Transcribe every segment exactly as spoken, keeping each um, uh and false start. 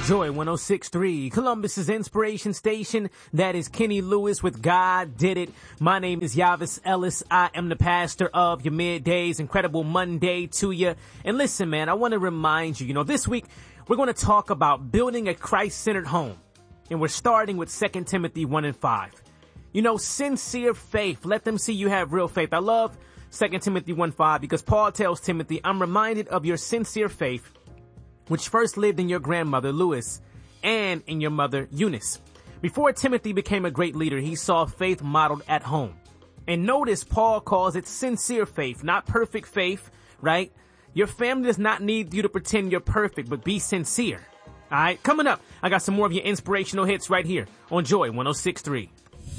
Joy one oh six point three, Columbus's inspiration station. That is Kenny Lewis with God Did It. My name is Yavis Ellis. I am the pastor of your middays. Incredible Monday to you. And listen, man, I want to remind you, you know, this week we're going to talk about building a Christ-centered home. And we're starting with Second Timothy one and five. You know, sincere faith. Let them see you have real faith. I love Second Timothy one five because Paul tells Timothy, I'm reminded of your sincere faith, which first lived in your grandmother, Lois, and in your mother, Eunice. Before Timothy became a great leader, he saw faith modeled at home. And notice Paul calls it sincere faith, not perfect faith, right? Your family does not need you to pretend you're perfect, but be sincere. All right, coming up, I got some more of your inspirational hits right here on Joy one oh six point three.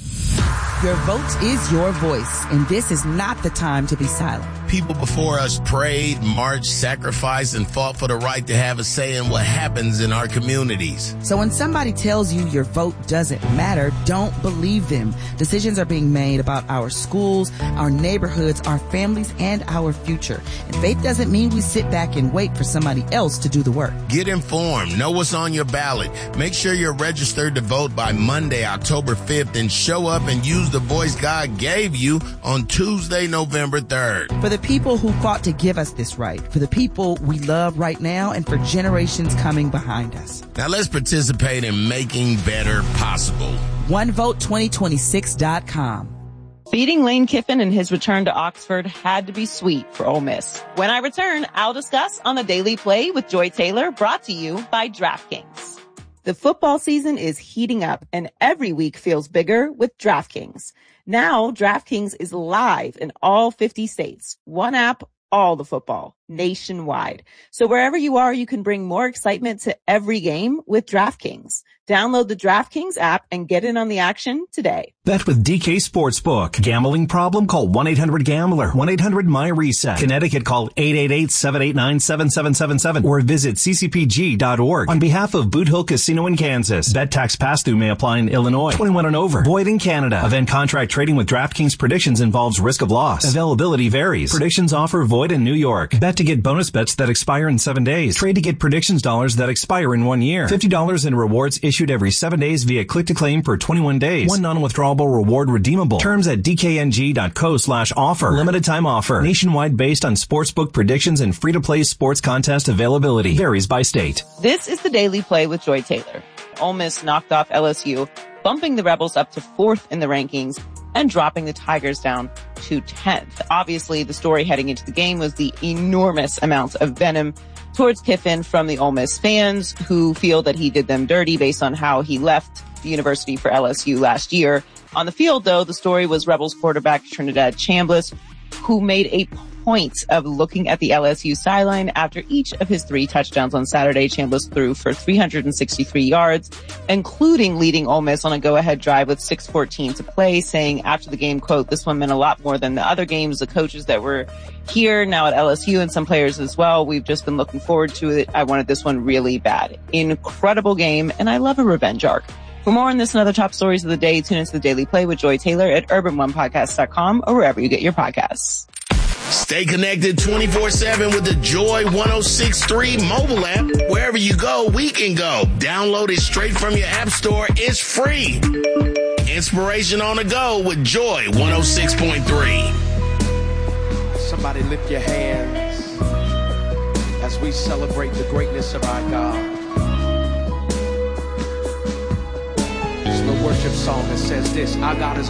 Your vote is your voice, and this is not the time to be silent. People before us prayed, marched, sacrificed, and fought for the right to have a say in what happens in our communities. So when somebody tells you your vote doesn't matter, don't believe them. Decisions are being made about our schools, our neighborhoods, our families, and our future. And faith doesn't mean we sit back and wait for somebody else to do the work. Get informed. Know what's on your ballot. Make sure you're registered to vote by Monday, October fifth, and show up and use the voice God gave you on Tuesday, November third. For the people who fought to give us this right, for the people we love right now, and for generations coming behind us. Now let's participate in making better possible. one vote twenty twenty-six dot com. Beating Lane Kiffin in his return to Oxford had to be sweet for Ole Miss. When I return, I'll discuss on the Daily Play with Joy Taylor, brought to you by DraftKings. The football season is heating up, and every week feels bigger with DraftKings. Now, DraftKings is live in all fifty states. One app, all the football, nationwide. So wherever you are, you can bring more excitement to every game with DraftKings. Download the DraftKings app and get in on the action today. Bet with D K Sportsbook. Gambling problem? Call one eight hundred gambler. one eight hundred my reset. Connecticut, call eight eight eight, seven eight nine, seven seven seven seven or visit c c p g dot org. On behalf of Boot Hill Casino in Kansas, bet tax pass-through may apply in Illinois. twenty-one and over. Void in Canada. Event contract trading with DraftKings predictions involves risk of loss. Availability varies. Predictions offer void in New York. Bet to get bonus bets that expire in seven days. Trade to get predictions dollars that expire in one year. fifty dollars in rewards issued every seven days via click-to-claim for twenty-one days. One non-withdrawable reward redeemable. Terms at d k n g dot co slash offer. Limited time offer. Nationwide based on sportsbook predictions and free-to-play sports contest availability. Varies by state. This is the Daily Play with Joy Taylor. Ole Miss knocked off L S U, bumping the Rebels up to fourth in the rankings and dropping the Tigers down to tenth. Obviously, the story heading into the game was the enormous amounts of venom towards Kiffin from the Ole Miss fans who feel that he did them dirty based on how he left the university for L S U last year. On the field, though, the story was Rebels quarterback Trinidad Chambliss, who made a point of looking at the L S U sideline after each of his three touchdowns on Saturday. Chambliss threw for three hundred sixty-three yards, including leading Ole Miss on a go-ahead drive with six fourteen to play, saying after the game, quote, "This one meant a lot more than the other games. The coaches that were here now at L S U and some players as well, we've just been looking forward to it. I wanted this one really bad." Incredible game, and I love a revenge arc. For more on this and other top stories of the day, tune into the Daily Play with Joy Taylor at urban one podcast dot com or wherever you get your podcasts. Stay connected twenty-four seven with the Joy one oh six point three mobile app. Wherever you go, we can go. Download it straight from your app store. It's free. Inspiration on the go with Joy one oh six point three. Somebody lift your hands as we celebrate the greatness of our God. It's the worship song that says this: our God is